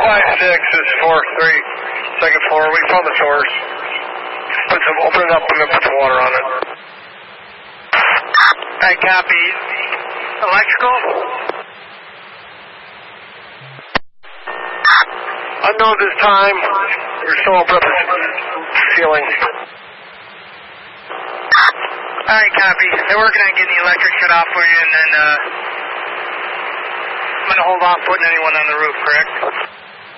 256 is 4-3, second floor. We found the source. Open it up and then put some water on it. Alright, copy. Electrical? Unknown this time. We're still open up the ceiling. Alright, copy. They're working on getting the electric shut off for you, and then I'm going to hold off putting anyone on the roof, correct?